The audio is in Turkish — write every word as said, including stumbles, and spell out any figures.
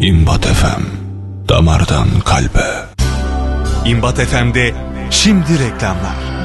İmbat F M, damardan kalbe. İmbat F M'de şimdi reklamlar.